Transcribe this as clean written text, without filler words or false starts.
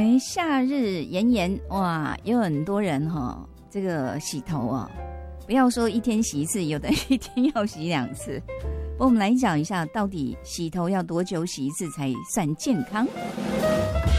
夏日炎炎，哇，有很多人这个洗头啊，不要说一天洗一次，有的一天要洗2次。不过我们来讲一下，到底洗头要多久洗一次才算健康？